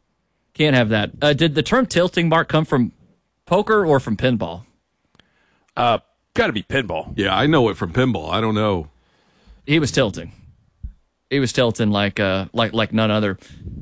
Did the term tilting, Mark, come from poker or from pinball? Got to be pinball. Yeah, I know it from pinball. I don't know. He was tilting. like none other.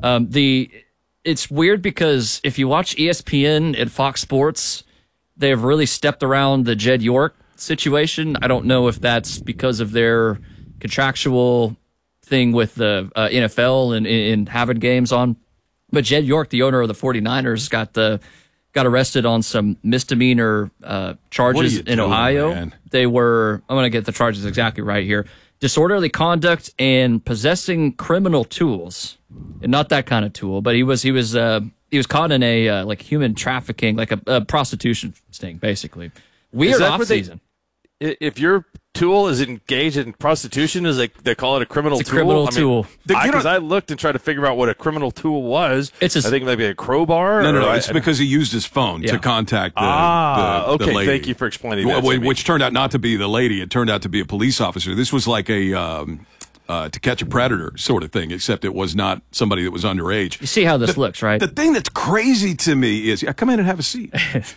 It's weird because if you watch ESPN and Fox Sports, they have really stepped around the Jed York situation. I don't know if that's because of their contractual thing with the NFL and having games on. But Jed York, the owner of the 49ers, got arrested on some misdemeanor charges in Ohio. Man? I'm going to get the charges exactly right here. Disorderly conduct and possessing criminal tools. And not that kind of tool, but he was caught in a human trafficking, like a prostitution sting, basically. Weird off season. If your tool is engaged in prostitution, they call it a criminal tool? It's a criminal tool. Because I looked and tried to figure out what a criminal tool was. I think maybe a crowbar. No. It's because he used his phone to contact the lady. Thank you for explaining that to me. Which turned out not to be the lady. It turned out to be a police officer. This was like a To Catch a Predator sort of thing, except it was not somebody that was underage. You see how this looks, right? The thing that's crazy to me is, come in and have a seat.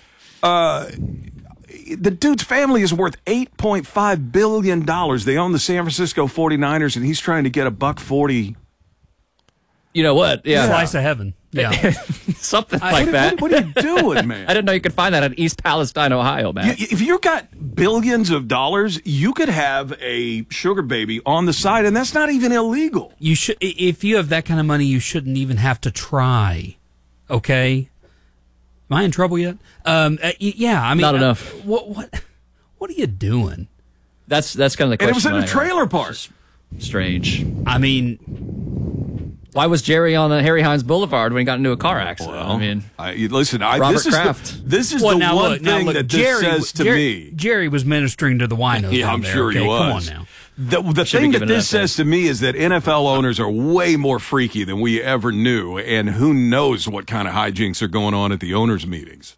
The dude's family is worth $8.5 billion. They own the San Francisco 49ers, and he's trying to get $140. You know what? Yeah. Slice of heaven. Yeah. Something like that. What are you doing, man? I didn't know you could find that in East Palestine, Ohio, man. If you got billions of dollars, you could have a sugar baby on the side, and that's not even illegal. You should, if you have that kind of money, you shouldn't even have to try. Okay? Am I in trouble yet? Yeah, I mean, not enough. What are you doing? That's kind of the question. And it was in a trailer park. Strange. I mean, Why was Jerry on Harry Hines Boulevard when he got into a car accident? Well, Robert Kraft. This is the one thing that this says to me. Jerry was ministering to the winos. Yeah, down I'm there, sure okay? he was. Come on now. The thing that this says to me is that NFL owners are way more freaky than we ever knew, and who knows what kind of hijinks are going on at the owners' meetings.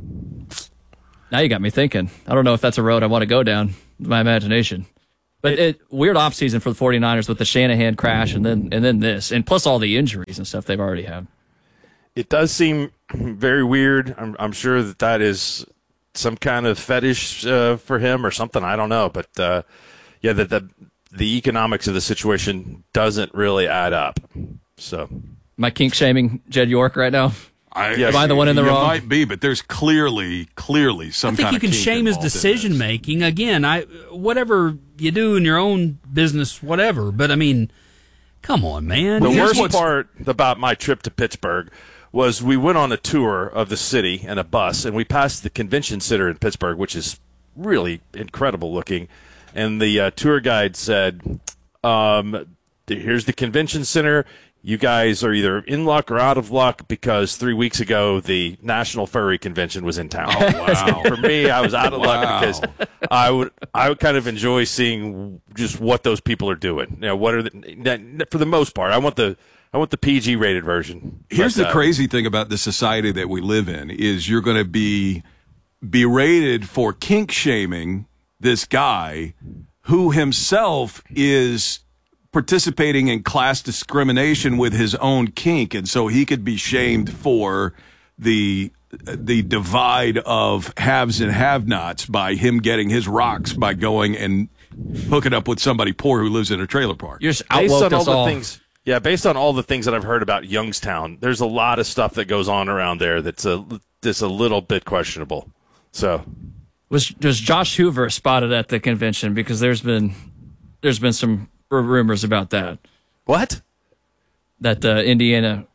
Now you got me thinking. I don't know if that's a road I want to go down, my imagination. But weird offseason for the 49ers with the Shanahan crash and then this, and plus all the injuries and stuff they've already had. It does seem very weird. I'm sure that is some kind of fetish for him or something. I don't know. But, the economics of the situation doesn't really add up. So, am I kink shaming Jed York right now? Am I the one in the wrong? You might be, but there's clearly some kind of I think you can shame his decision making. Again, whatever you do in your own business, whatever. But I mean, come on, man. The worst part about my trip to Pittsburgh was we went on a tour of the city in a bus, and we passed the convention center in Pittsburgh, which is really incredible looking. And the tour guide said, here's the convention center. You guys are either in luck or out of luck because 3 weeks ago the National Furry Convention was in town. Oh, wow. For me, I was out of luck because I would kind of enjoy seeing just what those people are doing. You know, what are for the most part, I want the PG rated version. Here's the crazy thing about the society that we live in is you're going to be berated for kink shaming this guy who himself is participating in class discrimination with his own kink, and so he could be shamed for the divide of haves and have-nots by him getting his rocks by going and hooking up with somebody poor who lives in a trailer park. You're just outwoke us all. Based on all the things that I've heard about Youngstown, there's a lot of stuff that goes on around there that's a little bit questionable. So, was Josh Hoover spotted at the convention? Because there's been some rumors about that. What? That Indiana,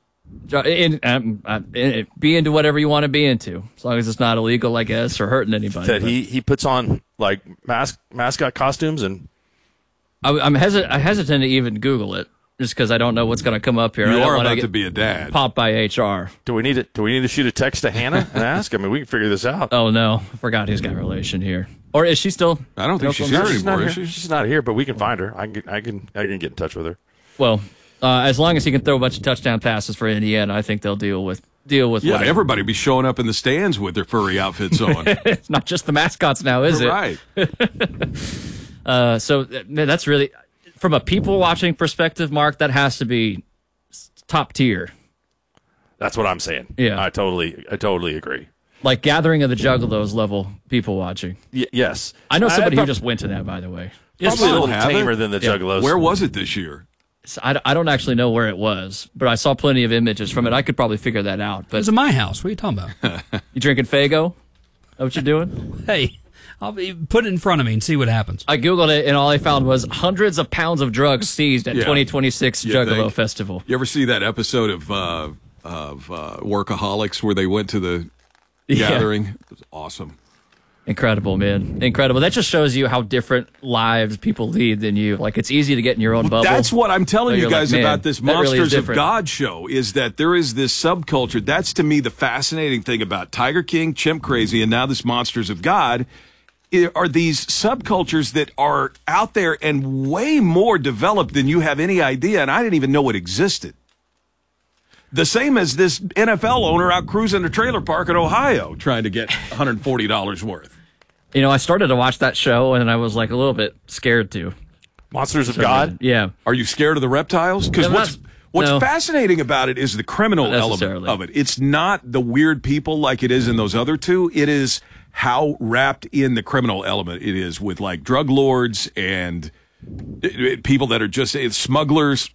be into whatever you want to be into, as long as it's not illegal, I guess, or hurting anybody. That he puts on like mascot costumes, and I'm hesitant to even Google it just because I don't know what's going to come up here. You are about to be a dad. Popped by HR. Do we need to shoot a text to Hannah and ask? I mean, we can figure this out. Oh no, I forgot he's got a relation here. Or is she still? I don't think she's here anymore. Is she? She's not here, but we can find her. I can get in touch with her. Well, as long as he can throw a bunch of touchdown passes for Indiana, I think they'll deal with. Yeah, everybody be showing up in the stands with their furry outfits on. It's not just the mascots now, is it? Right. So that's really, from a people watching perspective, Mark, that has to be top tier. That's what I'm saying. Yeah, I totally agree. Like Gathering of the Juggalos level people watching. Yes. I know somebody who just went to that, by the way. It's a little tamer than the Juggalos. Where was it this year? I don't actually know where it was, but I saw plenty of images from it. I could probably figure that out. But it was at my house. What are you talking about? You drinking Faygo? That what you're doing? Hey, I'll put it in front of me and see what happens. I Googled it, and all I found was hundreds of pounds of drugs seized at 2026 Juggalo Festival. You ever see that episode of Workaholics where they went to the gathering? It was awesome. Incredible, man. Incredible. That just shows you how different lives people lead than you. Like, it's easy to get in your own bubble. That's what I'm telling you guys like, about this Monsters of God show, is that there is this subculture. That's, to me, the fascinating thing about Tiger King, Chimp Crazy, and now this Monsters of God, are these subcultures that are out there and way more developed than you have any idea, and I didn't even know it existed. The same as this NFL owner out cruising a trailer park in Ohio trying to get $140 worth. You know, I started to watch that show, and I was like a little bit scared to. Monsters of God? Yeah. Are you scared of the reptiles? Because what's fascinating about it is the criminal element of it. It's not the weird people like it is in those other two. It is how wrapped in the criminal element it is with like drug lords and people that are just smugglers.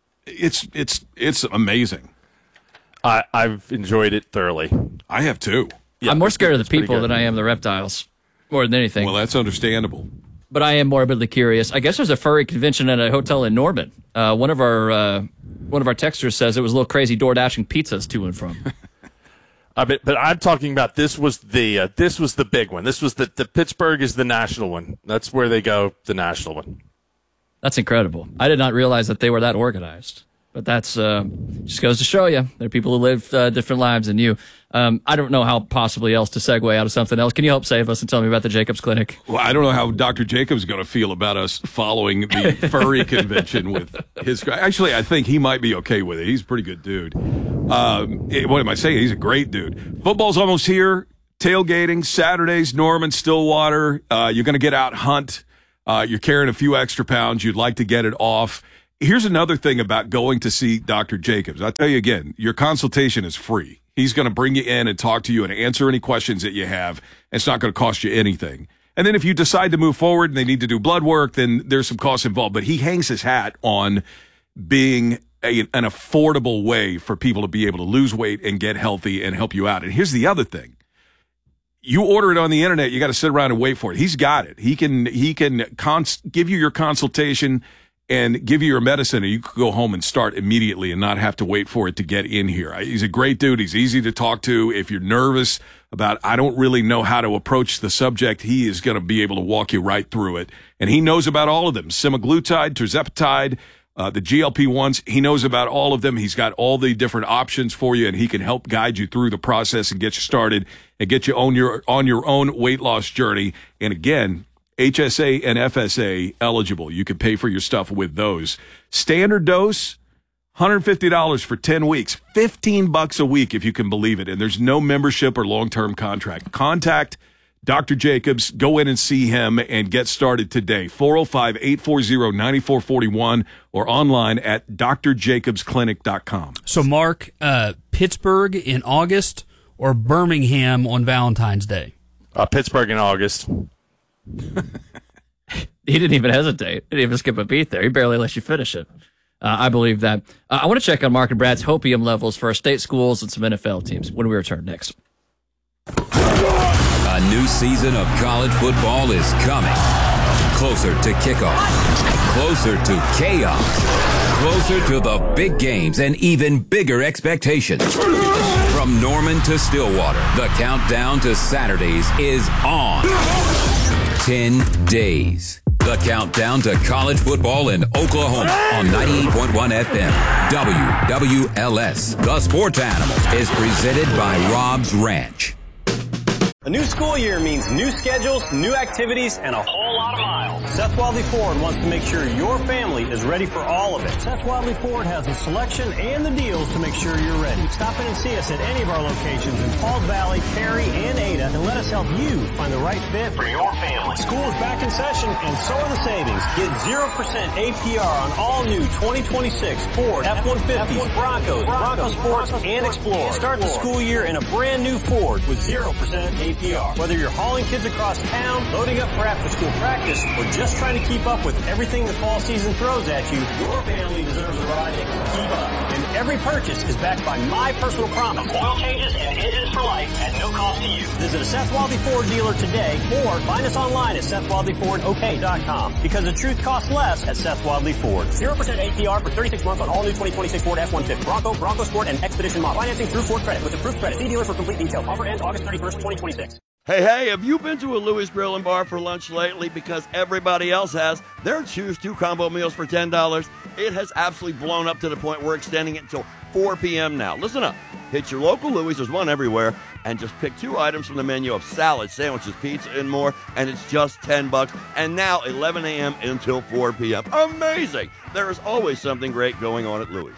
It's amazing. I've enjoyed it thoroughly. I have too. Yeah, I'm more scared of the people than I am the reptiles, more than anything. Well, that's understandable. But I am morbidly curious. I guess there's a furry convention at a hotel in Norman. One of our texters says it was a little crazy door dashing pizzas to and from. But I'm talking about this was the big one. This was the Pittsburgh is the national one. That's where they go, the national one. That's incredible. I did not realize that they were that organized. But that's just goes to show you there are people who live different lives than you. I don't know how possibly else to segue out of something else. Can you help save us and tell me about the Jacobs Clinic? Well, I don't know how Dr. Jacobs is going to feel about us following the furry convention with his. Actually, I think he might be okay with it. He's a pretty good dude. What am I saying? He's a great dude. Football's almost here. Tailgating Saturdays, Norman, Stillwater. You're going to get out hunt. You're carrying a few extra pounds. You'd like to get it off. Here's another thing about going to see Dr. Jacobs. I'll tell you again, your consultation is free. He's going to bring you in and talk to you and answer any questions that you have. It's not going to cost you anything. And then if you decide to move forward and they need to do blood work, then there's some costs involved. But he hangs his hat on being an affordable way for people to be able to lose weight and get healthy and help you out. And here's the other thing. You order it on the internet, you got to sit around and wait for it. He's got it. He can give you your consultation and give you your medicine, and you can go home and start immediately and not have to wait for it to get in here. He's a great dude. He's easy to talk to. If you're nervous about, I don't really know how to approach the subject, he is going to be able to walk you right through it. And he knows about all of them. Semaglutide, tirzepatide, the GLP-1s, he knows about all of them. He's got all the different options for you, and he can help guide you through the process and get you started and get you on your own weight loss journey. And again, HSA and FSA eligible. You can pay for your stuff with those. Standard dose, $150 for 10 weeks, $15 a week if you can believe it. And there's no membership or long-term contract. Contact Dr. Jacobs. Go in and see him and get started today. 405-840-9441 or online at drjacobsclinic.com. So, Mark, Pittsburgh in August or Birmingham on Valentine's Day? Pittsburgh in August. He didn't even hesitate. He didn't even skip a beat there. He barely let you finish it. I believe that. I want to check on Mark and Brad's hopium levels for our state schools and some NFL teams when we return next. A new season of college football is coming. Closer to kickoff. Closer to chaos. Closer to the big games and even bigger expectations. From Norman to Stillwater, the countdown to Saturdays is on. 10 days. The countdown to college football in Oklahoma on 98.1 FM. WWLS. The Sports Animal is presented by Rob's Ranch. A new school year means new schedules, new activities, and a whole lot of miles. Seth Wadley Ford wants to make sure your family is ready for all of it. Seth Wadley Ford has the selection and the deals to make sure you're ready. Stop in and see us at any of our locations in Falls Valley, Cary, and Ada, and let us help you find the right fit for your family. School is back in session, and so are the savings. Get 0% APR on all new 2026 Ford F-150s, Broncos, Bronco Sports, and Explorer. Start the school year in a brand new Ford with 0% APR. Whether you're hauling kids across town, loading up for after-school practice, or just trying to keep up with everything the fall season throws at you, your family deserves a ride that can keep up. And every purchase is backed by my personal promise. Oil changes and engines for life at no cost to you. Visit a Seth Wadley Ford dealer today or find us online at SethWadleyFordOK.com because the truth costs less at Seth Wadley Ford. 0% APR for 36 months on all new 2026 Ford F-150, Bronco Sport, and Expedition model. Financing through Ford Credit with approved credit. See dealer for complete details. Offer ends August 31st, 2026. Hey, have you been to a Louis Grill and Bar for lunch lately because everybody else has? Their Choose 2 combo meals for $10. It has absolutely blown up to the point we're extending it until 4 p.m. now. Listen up. Hit your local Louis, there's one everywhere, and just pick 2 items from the menu of salad, sandwiches, pizza, and more, and it's just $10. And now 11 a.m. until 4 p.m. Amazing! There is always something great going on at Louis.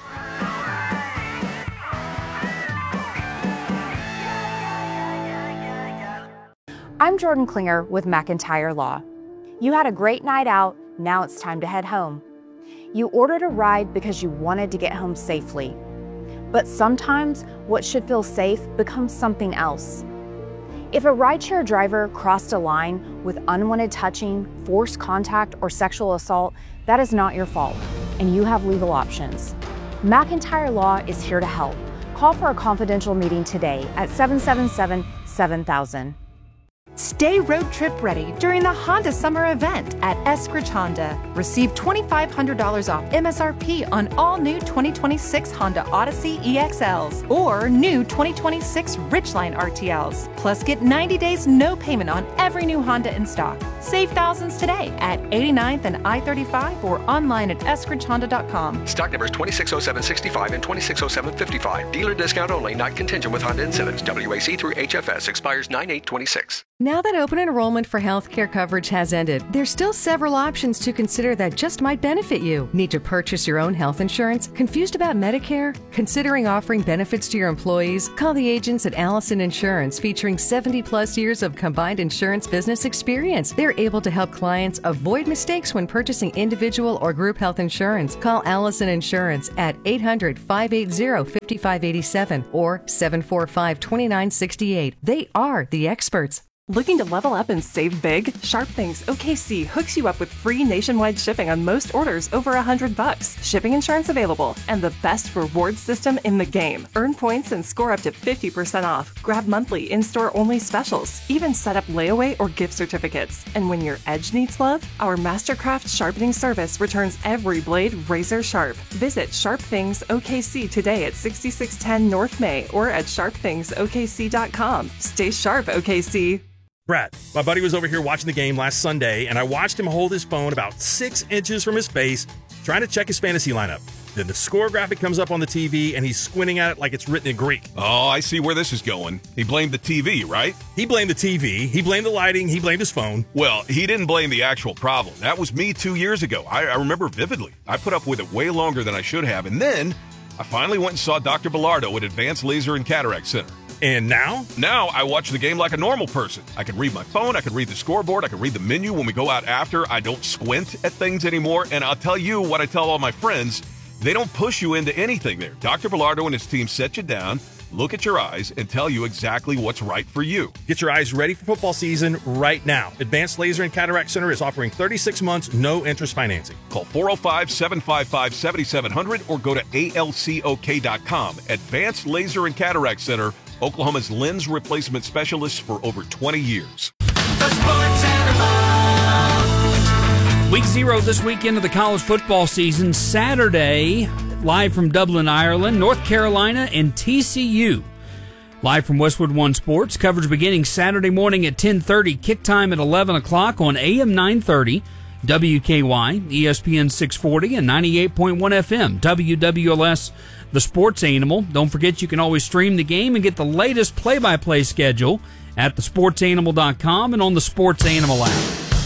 I'm Jordan Klinger with McIntyre Law. You had a great night out, now it's time to head home. You ordered a ride because you wanted to get home safely. But sometimes what should feel safe becomes something else. If a rideshare driver crossed a line with unwanted touching, forced contact, or sexual assault, that is not your fault, and you have legal options. McIntyre Law is here to help. Call for a confidential meeting today at 777-7000. Stay road trip ready during the Honda Summer Event at Eskridge Honda. Receive $2,500 off MSRP on all new 2026 Honda Odyssey EXLs or new 2026 Ridgeline RTLs. Plus, get 90 days no payment on every new Honda in stock. Save thousands today at 89th and I-35 or online at eskridgehonda.com. Stock numbers 260765 and 260755. Dealer discount only, not contingent with Honda incentives. WAC through HFS expires 9/8/26. Now that open enrollment for healthcare coverage has ended, there's still several options to consider that just might benefit you. Need to purchase your own health insurance? Confused about Medicare? Considering offering benefits to your employees? Call the agents at Allison Insurance, featuring 70-plus years of combined insurance business experience. They're able to help clients avoid mistakes when purchasing individual or group health insurance. Call Allison Insurance at 800-580-5587 or 745-2968. They are the experts. Looking to level up and save big? Sharp Things OKC hooks you up with free nationwide shipping on most orders over $100. Shipping insurance available and the best reward system in the game. Earn points and score up to 50% off. Grab monthly in-store only specials. Even set up layaway or gift certificates. And when your edge needs love, our Mastercraft sharpening service returns every blade razor sharp. Visit Sharp Things OKC today at 6610 North May or at sharpthingsokc.com. Stay sharp, OKC. Brad, my buddy was over here watching the game last Sunday, and I watched him hold his phone about 6 inches from his face, trying to check his fantasy lineup. Then the score graphic comes up on the TV, and he's squinting at it like it's written in Greek. Oh, I see where this is going. He blamed the TV, right? He blamed the TV, he blamed the lighting, he blamed his phone. Well, he didn't blame the actual problem. That was me 2 years ago. I remember vividly. I put up with it way longer than I should have, and then I finally went and saw Dr. Bilardo at Advanced Laser and Cataract Center. And now? Now I watch the game like a normal person. I can read my phone, I can read the scoreboard, I can read the menu when we go out after. I don't squint at things anymore, and I'll tell you what I tell all my friends. They don't push you into anything there. Dr. Bilardo and his team set you down, look at your eyes, and tell you exactly what's right for you. Get your eyes ready for football season right now. Advanced Laser and Cataract Center is offering 36 months, no interest financing. Call 405-755-7700 or go to alcok.com. Advanced Laser and Cataract Center, Oklahoma's lens replacement specialist for over 20 years. Week 0 this weekend of the college football season. Saturday, live from Dublin, Ireland, North Carolina, and TCU. Live from Westwood One Sports. Coverage beginning Saturday morning at 10:30. Kick time at 11 o'clock on AM 930, WKY, ESPN 640, and 98.1 FM, WWLS, the Sports Animal. Don't forget you can always stream the game and get the latest play-by-play schedule at thesportsanimal.com and on the Sports Animal app.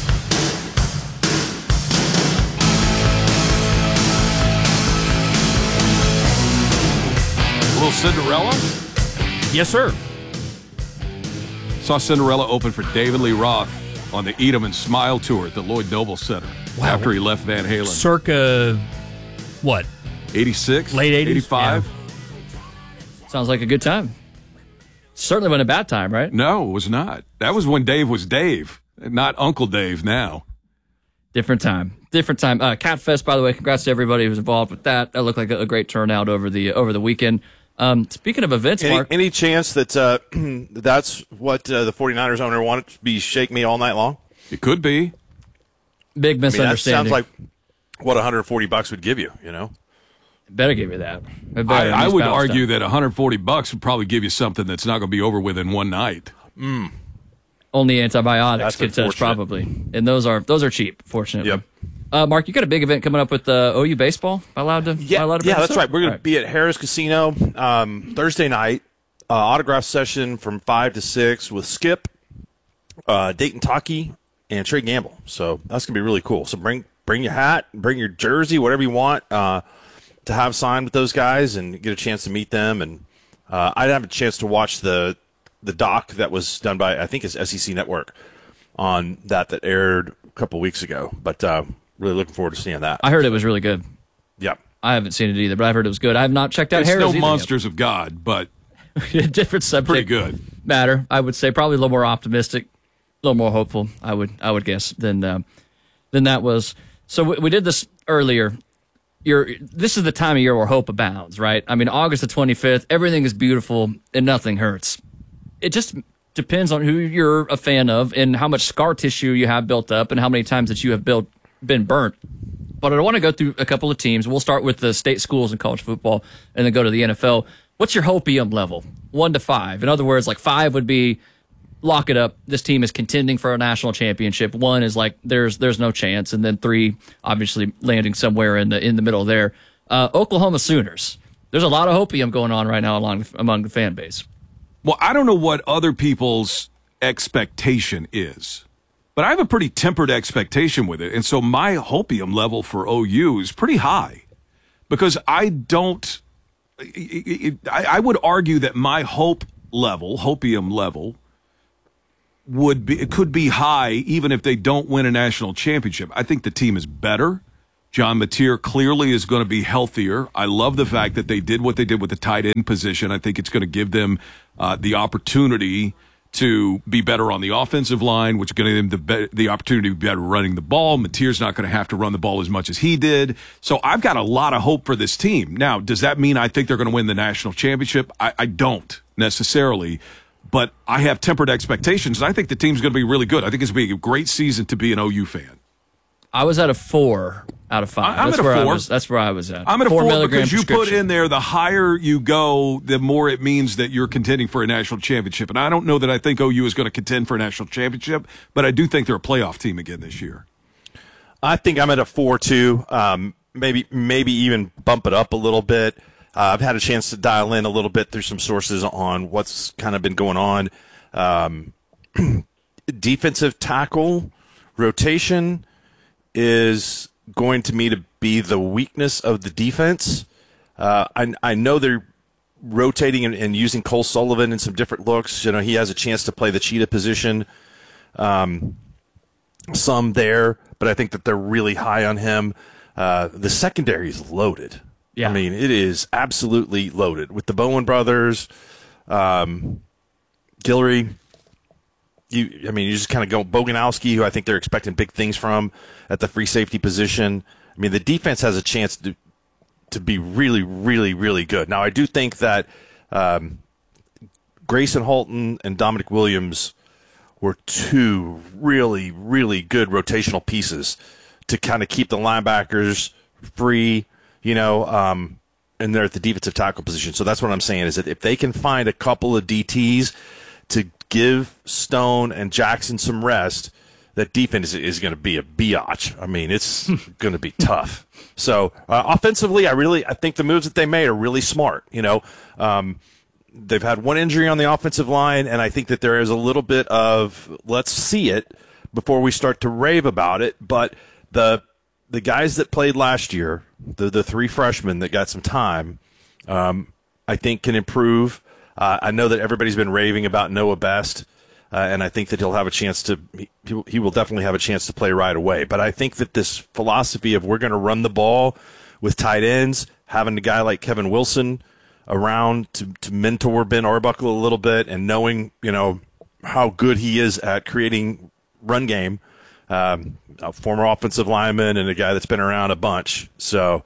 A little Cinderella? Yes, sir. Saw Cinderella open for David Lee Roth on the Eat 'em and Smile tour at the Lloyd Noble Center after he left Van Halen. Circa, what? 86? Late 80s? 85? Yeah. Sounds like a good time. Certainly wasn't a bad time, right? No, it was not. That was when Dave was Dave, not Uncle Dave now. Different time. Catfest, by the way, congrats to everybody who was involved with that. That looked like a great turnout over the weekend. Speaking of events, Mark. Any chance that that's what the 49ers owner wanted to be Shake Me all night long? It could be. Big misunderstanding. That sounds like what $140 would give you, you know? Better give you that. I would argue that $140 would probably give you something that's not going to be over with in one night. Only antibiotics could touch, probably, and those are cheap, fortunately. Yep. Mark, you got a big event coming up with OU baseball. Am I allowed to? Yeah, that's right. We're going to be at Harris Casino Thursday night. Autograph session from 5 to 6 with Skip, Dayton Taki, and Trey Gamble. So that's going to be really cool. So bring your hat, bring your jersey, whatever you want to have signed with those guys and get a chance to meet them. And I didn't have a chance to watch the doc that was done by, I think it's SEC Network, on that aired a couple weeks ago. But really looking forward to seeing that. I heard it was really good. Yeah. I haven't seen it either, but I've heard it was good. I have not checked out Harris. It's no Monsters of God, but different subject. Pretty good. Matter, I would say, probably a little more optimistic, a little more hopeful, I would guess, than that was. So we did this earlier. This is the time of year where hope abounds, right? I mean, August the 25th, everything is beautiful and nothing hurts. depends on who you're a fan of and how much scar tissue you have built up and how many times that you have been burnt. But I want to go through a couple of teams. We'll start with the state schools in college football and then go to the NFL. What's your hopium level? 1 to 5. In other words, like 5 would be lock it up. This team is contending for a national championship. 1 is like there's no chance, and then 3 obviously landing somewhere in the middle there. Oklahoma Sooners. There's a lot of hopium going on right now among the fan base. Well, I don't know what other people's expectation is, but I have a pretty tempered expectation with it. And so my hopium level for OU is pretty high because I would argue that my hopium level could be high even if they don't win a national championship. I think the team is better. John Mateer clearly is going to be healthier. I love the fact that they did what they did with the tight end position. I think it's going to give them the opportunity to be better on the offensive line, which is going to give them the opportunity to be better running the ball. Mateer's not going to have to run the ball as much as he did. So I've got a lot of hope for this team. Now, does that mean I think they're going to win the national championship? I don't necessarily, but I have tempered expectations. I think the team's going to be really good. I think it's going to be a great season to be an OU fan. I was at a 4 out of 5. I'm at a 4. That's where I was at. I'm at a 4 because you put in there the higher you go, the more it means that you're contending for a national championship. And I don't know that I think OU is going to contend for a national championship, but I do think they're a playoff team again this year. I think I'm at a 4 too. Maybe even bump it up a little bit. I've had a chance to dial in a little bit through some sources on what's kind of been going on. Defensive tackle rotation is going to me to be the weakness of the defense. I know they're rotating and using Cole Sullivan in some different looks. You know, he has a chance to play the cheetah position some there, but I think that they're really high on him. The secondary is loaded. Yeah. I mean, it is absolutely loaded with the Bowen brothers, Guillory. You just kind of go Boganowski, who I think they're expecting big things from at the free safety position. I mean, the defense has a chance to be really, really, really good. Now, I do think that Grayson Holton and Dominic Williams were 2 really, really good rotational pieces to kind of keep the linebackers free, and they're at the defensive tackle position. So that's what I'm saying is that if they can find a couple of DTs to give Stone and Jackson some rest, that defense is going to be a biatch. I mean, it's going to be tough. So offensively, I think the moves that they made are really smart. They've had one injury on the offensive line, and I think that there is a little bit of let's see it before we start to rave about it. But the guys that played last year, the 3 freshmen that got some time, I think can improve. I know that everybody's been raving about Noah Best, and I think that he'll have a chance he will definitely have a chance to play right away. But I think that this philosophy of we're going to run the ball with tight ends, having a guy like Kevin Wilson around to mentor Ben Arbuckle a little bit, and knowing, how good he is at creating run game, a former offensive lineman and a guy that's been around a bunch. So,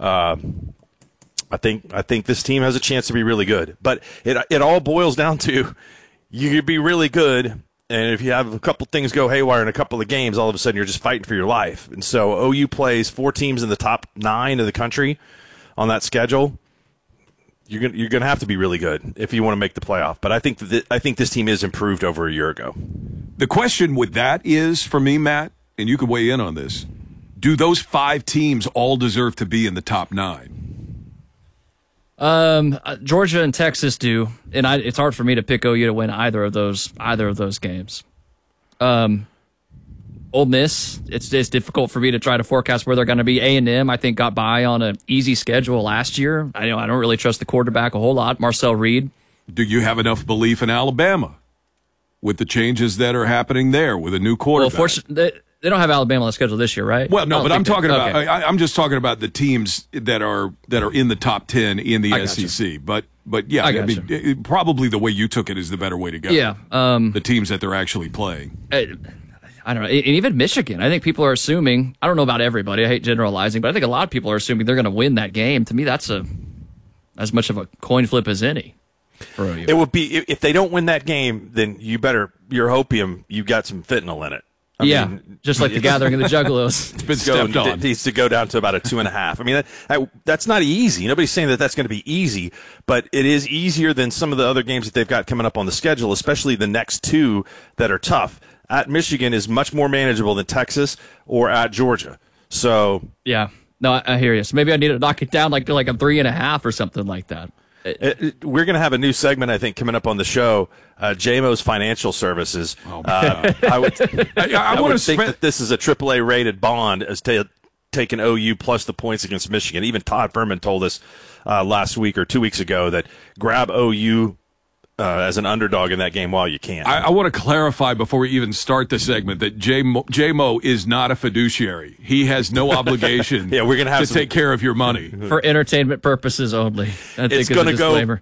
I think this team has a chance to be really good, but it all boils down to you could be really good, and if you have a couple things go haywire in a couple of games, all of a sudden you're just fighting for your life. And so OU plays 4 teams in the top 9 of the country on that schedule. You're gonna have to be really good if you want to make the playoff. But I think this team is improved over a year ago. The question with that is, for me, Matt, and you can weigh in on this: do those 5 teams all deserve to be in the top 9? Georgia and Texas do, and it's hard for me to pick OU to win either of those games. Ole Miss, it's difficult for me to try to forecast where they're going to be. A&M, I think, got by on an easy schedule last year. I don't really trust the quarterback a whole lot, Marcel Reed. Do you have enough belief in Alabama with the changes that are happening there with a new quarterback? Well, they don't have Alabama on the schedule this year, right? Well, no, but I'm talking about. Okay. I'm just talking about the teams that are in the top 10 in the SEC. But yeah, I mean, probably the way you took it is the better way to go. Yeah, the teams that they're actually playing. I don't know. And even Michigan, I think people are assuming. I don't know about everybody. I hate generalizing, but I think a lot of people are assuming they're going to win that game. To me, that's as much of a coin flip as any. for OU. It would be if they don't win that game, then you better your hopium. You got some fentanyl in it. I mean, just like the gathering of the Juggalos. It's been stepped on. It needs to go down to about a 2.5. I mean, that's not easy. Nobody's saying that that's going to be easy, but it is easier than some of the other games that they've got coming up on the schedule, especially the next two that are tough. At Michigan is much more manageable than Texas or at Georgia. So yeah, no, I hear you. So maybe I need to knock it down like a 3.5 or something like that. We're going to have a new segment, I think, coming up on the show, JMO's Financial Services. Oh, I would think that this is a AAA rated bond as taking OU plus the points against Michigan. Even Todd Furman told us last week or 2 weeks ago that grab OU as an underdog in that game while you can. I want to clarify before we even start the segment that JMO is not a fiduciary. He has no obligation we're gonna have to take care of your money. For entertainment purposes only. I think it's going to go